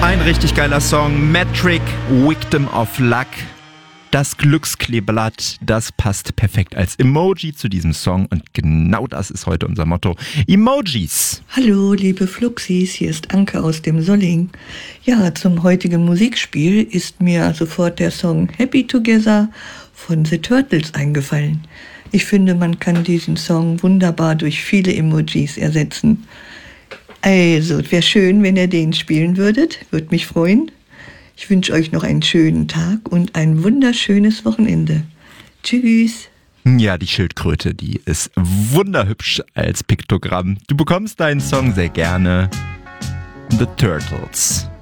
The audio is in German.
Ein richtig geiler Song, Metric, Victim of Luck. Das Glückskleeblatt, das passt perfekt als Emoji zu diesem Song und genau das ist heute unser Motto. Emojis. Hallo, liebe Fluxis, hier ist Anke aus dem Solling. Ja, zum heutigen Musikspiel ist mir sofort der Song Happy Together von The Turtles eingefallen. Ich finde, man kann diesen Song wunderbar durch viele Emojis ersetzen. Also, wäre schön, wenn ihr den spielen würdet. Würde mich freuen. Ich wünsche euch noch einen schönen Tag und ein wunderschönes Wochenende. Tschüss. Ja, die Schildkröte, die ist wunderhübsch als Piktogramm. Du bekommst deinen Song sehr gerne. The Turtles.